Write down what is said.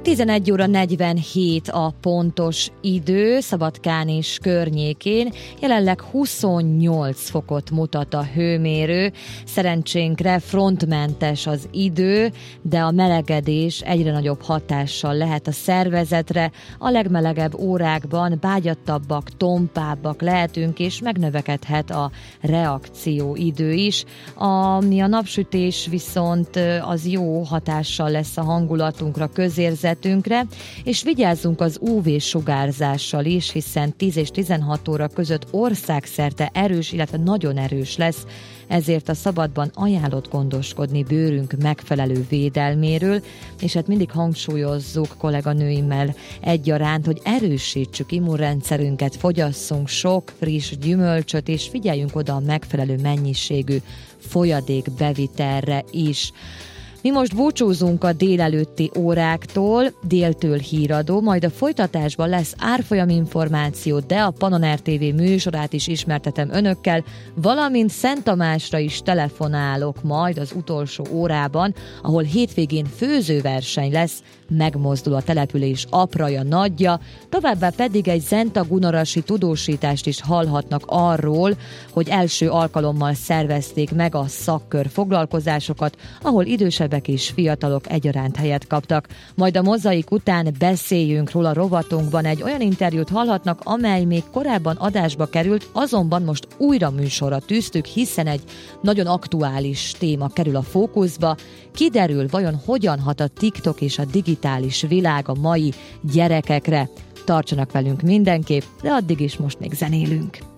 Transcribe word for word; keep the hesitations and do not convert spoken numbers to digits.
tizenegy óra negyvenhét a pontos idő, Szabadkán és környékén. Jelenleg huszonnyolc fokot mutat a hőmérő. Szerencsénkre frontmentes az idő, de a melegedés egyre nagyobb hatással lehet a szervezetre. A legmelegebb órákban bágyattabbak, tompábbak lehetünk, és megnövekedhet a reakcióidő is. Ami a napsütés viszont az jó hatással lesz a hangulatunkra, közérzetünkre, és vigyázzunk az ú vé-sugárzással is, hiszen tíz és tizenhat óra között országszerte erős, illetve nagyon erős lesz, ezért a szabadban ajánlott gondoskodni bőrünk megfelelő védelméről, és hát mindig hangsúlyozzuk kolléganőimmel egyaránt, hogy erősítsük immunrendszerünket, fogyasszunk sok friss gyümölcsöt, és figyeljünk oda a megfelelő mennyiségű folyadék bevitelre is. Mi most búcsúzunk a délelőtti óráktól, déltől híradó, majd a folytatásban lesz árfolyam információ, de a Panon er té vé műsorát is ismertetem önökkel, valamint Szent Tamásra is telefonálok majd az utolsó órában, ahol hétvégén főzőverseny lesz, megmozdul a település apraja nagyja, továbbá pedig egy zentagunarasi tudósítást is hallhatnak arról, hogy első alkalommal szervezték meg a szakkör foglalkozásokat, ahol idősebbek és fiatalok egyaránt helyet kaptak. Majd a mozaik után beszéljünk róla rovatunkban, egy olyan interjút hallhatnak, amely még korábban adásba került, azonban most újra műsorra tűztük, hiszen egy nagyon aktuális téma kerül a fókuszba. Kiderül, vajon hogyan hat a TikTok és a digitális világ a mai gyerekekre. Tartsanak velünk mindenképp, de addig is most még zenélünk.